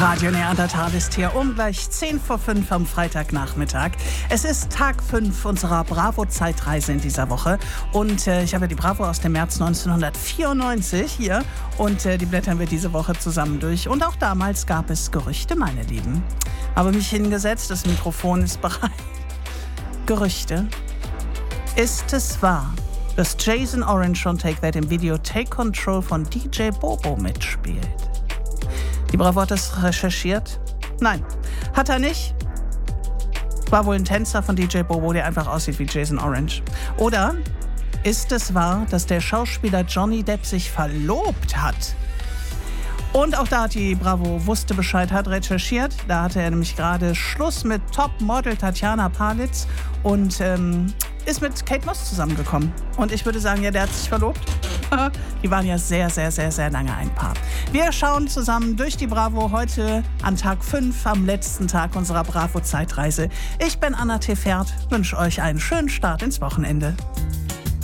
Radio Neandertal ist hier um gleich 10 vor 5 am Freitagnachmittag. Es ist Tag 5 unserer Bravo-Zeitreise in dieser Woche. Und ich habe die Bravo aus dem März 1994 hier. Und die blättern wir diese Woche zusammen durch. Und auch damals gab es Gerüchte, meine Lieben. Habe mich hingesetzt, das Mikrofon ist bereit. Gerüchte. Ist es wahr, dass Jason Orange von Take That im Video Take Control von DJ Bobo mitspielt? Die Bravo hat das recherchiert? Nein, hat er nicht. War wohl ein Tänzer von DJ Bobo, der einfach aussieht wie Jason Orange. Oder ist es wahr, dass der Schauspieler Johnny Depp sich verlobt hat? Und auch da hat die Bravo wusste Bescheid, hat recherchiert. Da hatte er nämlich gerade Schluss mit Topmodel Tatjana Palitz und ist mit Kate Moss zusammengekommen. Und ich würde sagen, ja, der hat sich verlobt. Die waren ja sehr, sehr, sehr, sehr lange ein Paar. Wir schauen zusammen durch die Bravo heute an Tag 5, am letzten Tag unserer Bravo-Zeitreise. Ich bin Anna Tefert, wünsche euch einen schönen Start ins Wochenende.